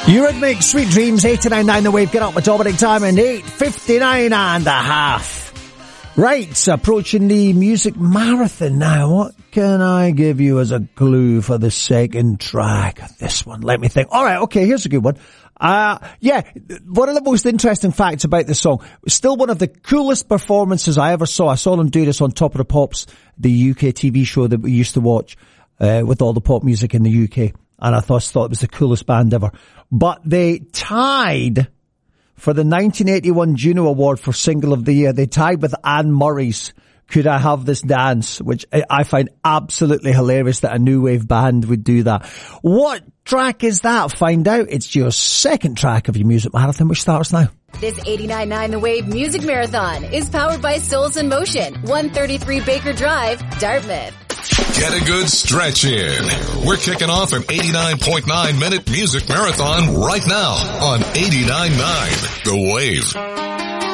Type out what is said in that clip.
Eurythmics, Sweet Dreams, 89.9 The Wave. Get up with Dominic Diamond, 8:59 and a half. Right, approaching the music marathon now. What can I give you as a clue for the second track of this one? Let me think. All right, okay, here's a good one. One of the most interesting facts about this song, still one of the coolest performances I ever saw. I saw them do this on Top of the Pops, the UK TV show that we used to watch, with all the pop music in the UK. And I thought it was the coolest band ever. But they tied for the 1981 Juno Award for Single of the Year. They tied with Anne Murray's Could I Have This Dance, which I find absolutely hilarious that a new wave band would do that. What track is that? Find out. It's your second track of your music marathon, which starts now. This 89.9 The Wave Music Marathon is powered by Souls in Motion, 133 Baker Drive, Dartmouth. Get a good stretch in. We're kicking off an 89.9 minute music marathon right now on 89.9 The Wave.